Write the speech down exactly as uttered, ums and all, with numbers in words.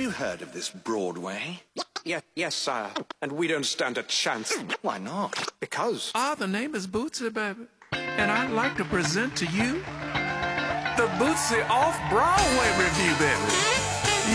Have you heard of this Broadway? Yes, yes, sire. And we don't stand a chance. Why not? Because... Ah, the name is Bootsy, baby. And I'd like to present to you the Bootsy Off-Broadway review, baby.